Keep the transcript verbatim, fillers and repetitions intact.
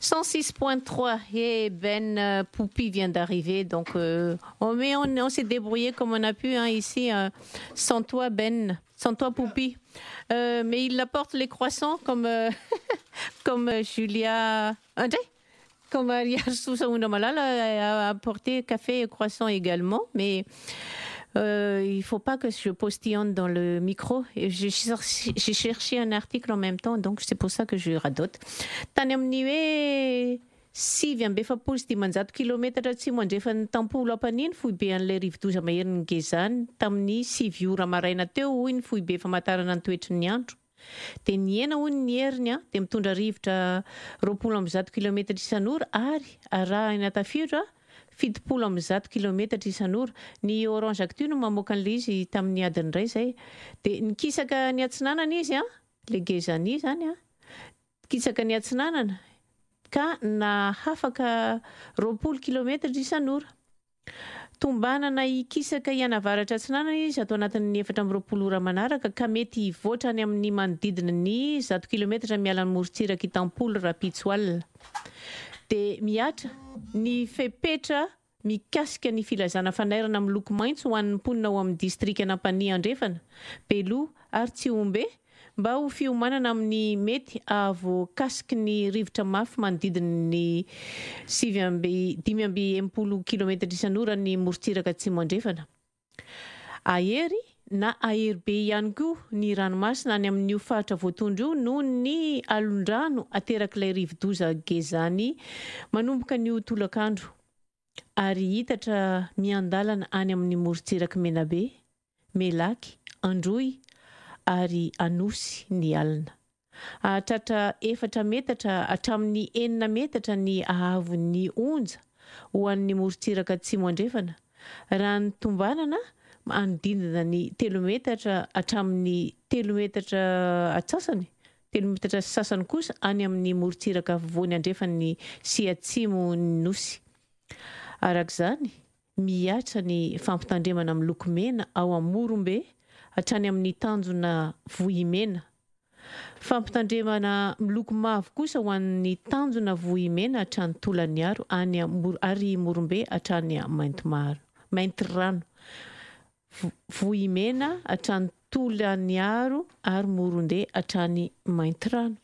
cent six point trois et Ben euh, Poupi vient d'arriver, donc euh, on, mais on, on s'est débrouillé comme on a pu hein, ici, euh, sans toi Ben, sans toi Poupi. Euh, mais il apporte les croissants comme, euh, comme euh, Julia, André, comme Maria Sousa Malala a apporté café et croissants également, mais Euh, il ne faut pas que je postillonne dans le micro. Et j'ai, cherché, j'ai cherché un article en même temps, donc c'est pour ça que je radote. Tany amin'ny hoe sivy amby efapolo sy dimanjato kilometatra tsy mandrefa ny tampolo ampaniny fohy be an'ilay rivodoza maherin'ny gezany tamin'ny sivy ora maraina teo hoy ny fohy be famantarana ny toetry ny andro. Dia niena hoy ny heriny a, dia mitondra rivotra roapolo amby zato kilometatra isan'ora ary arahina tafiditra fitopolo amby zato kilometatra isan'ora. Ny Orange Actu no mamoaka an'ilay izy tamin'ny adiny iray izay. Dia nikisaka ny atsinanana izy a, le gezany zany a, kisaka ny atsinanana ka nahafaka roapolo kilometatra isan'ora. Tombanana ikisaka ianavaratra atsinanana izy atao anatin'ny efatra amby roapolo ora manaraka ka mety hivoatra any amin'ny manodidina ny zato kilometatra miala ny morontsiraka Itampolo Rapitsoal. Dia miatra ny fepetra mikasika ny filazana fanairana amin'ny loko maitso ho an'ny mponina ao amin'ny distrika Nampania Andrefana, Beloa ary Tsiombe mba ho fiomanana amin'ny mety avoakasiky ny rivotra mafy manodidina ny sivy amby dimy amby enimpolo kilometatra isan'ora ny morontsiraka Atsimo Andrefana. Ahery na ahery be ihany koa ny ranomasina any amin'ny faritra voatondro io noho ny alondrano aterak'ilay rivodoza gezany manomboka ny tolakandro ary hitatra miandalana any amin'ny morontsiraka Menabe, Melaky, Androy ary Anosy ny alina. Hatratra efatra metatra hatramin'ny enina metatra ny ahavon'ny onja ho an'ny morontsiraka Atsimo Andrefana. Raha ny tombanana manodidina ny telo metatra hatramin'ny telo metatra atsasany, telo metatra sasany kosa any amin'ny morontsiraka afovoany andrefany sy atsimo ny nosy. Arak'izany, miatra ny fampitandremana amin'ny loko mena ao Amorombe hatrany amin'ny tanjona Vohimena. Fampitandremana miloko mavo kosa ho an'ny tanjona Vohimena hatrany Tolaniaro any ary Morombe hatrany Maintomaro, Maintirano. Vohimena hatrany Tolaniaro ary Moronde hatrany Maintirano.